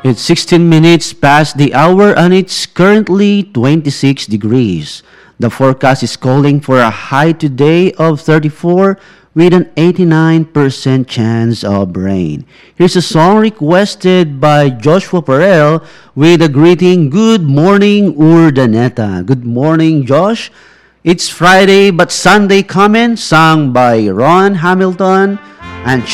It's 16 minutes past the hour and it's currently 26 degrees. The forecast is calling for a high today of 34 with an 89% chance of rain. Here's a song requested by Joshua Perel with a greeting, Good morning, Urdaneta. Good morning, Josh. It's Friday but Sunday coming, sung by Ron Hamilton and